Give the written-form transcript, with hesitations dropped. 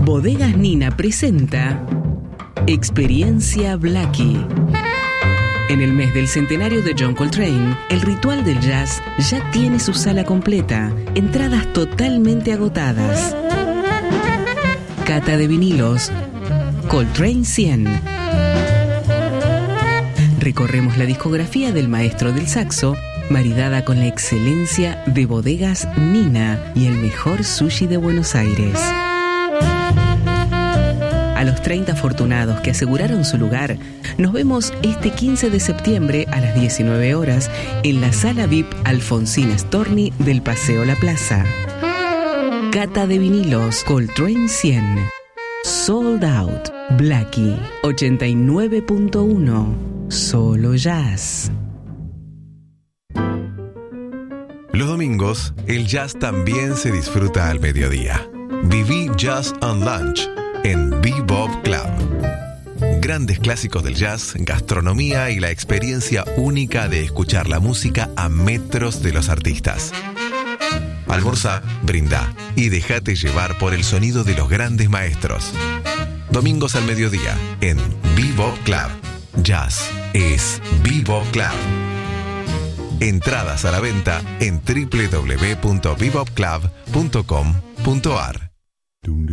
Bodegas Nina presenta Experiencia Blackie. En el mes del centenario de John Coltrane, el Ritual del Jazz ya tiene su sala completa, entradas totalmente agotadas. Cata de vinilos, Coltrane 100. Recorremos la discografía del maestro del saxo, maridada con la excelencia de Bodegas Nina y el mejor sushi de Buenos Aires. A los 30 afortunados que aseguraron su lugar, nos vemos este 15 de septiembre a las 19 horas en la sala VIP Alfonsín Storni del Paseo La Plaza. Cata de vinilos, Coltrane 100. Sold Out. Blackie 89.1. Solo jazz. Los domingos, el jazz también se disfruta al mediodía. Viví Jazz on Lunch en Bebop Club. Grandes clásicos del jazz, gastronomía y la experiencia única de escuchar la música a metros de los artistas. Almorzá, brindá y déjate llevar por el sonido de los grandes maestros. Domingos al mediodía en Bebop Club. Jazz es Bebop Club. Entradas a la venta en www.bebopclub.com.ar.